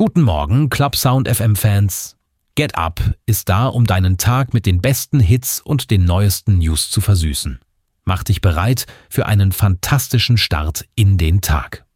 Guten Morgen, Club Sound FM Fans. Get Up ist da, um deinen Tag mit den besten Hits und den neuesten News zu versüßen. Mach dich bereit für einen fantastischen Start in den Tag.